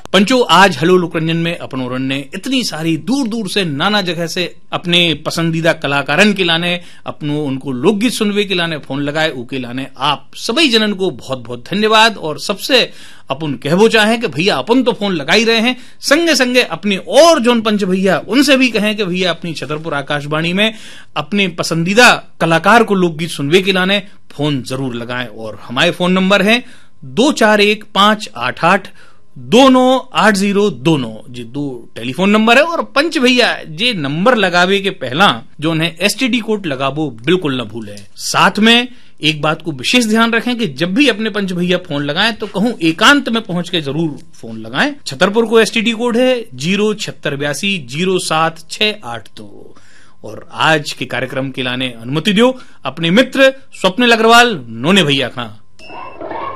पंचो आज हेलो लोकरंजन में अपनो रन ने इतनी सारी दूर दूर से नाना जगह से अपने पसंदीदा कलाकारन के लाने अपनो उनको लोकगीत सुनवे के लाने फोन लगाए उके लाने आप सभी जनन को बहुत बहुत धन्यवाद। और सबसे अपन कहबो चाहे कि भैया अपन तो फोन लगा ही रहे हैं, संगे संगे अपने और जोन पंच भैया उनसे भी कहें कि भैया अपनी छतरपुर आकाशवाणी में अपने पसंदीदा कलाकार को लोकगीत सुनवे के लाने फोन जरूर लगाएं। और हमारे फोन नंबर है 241588298029 जी 2 टेलीफोन नंबर है। और पंच भैया जे नंबर लगावे के पहला जो उन्हें एसटीडी कोड लगाबो बिल्कुल न भूले। साथ में एक बात को विशेष ध्यान रखें कि जब भी अपने पंच भैया फोन लगाएं तो कहूं एकांत में पहुंच के जरूर फोन लगाएं। छतरपुर को एसटीडी कोड है 076820762। और आज के कार्यक्रम के लाने अनुमति दो अपने मित्र स्वप्निल अग्रवाल नोने भैया का।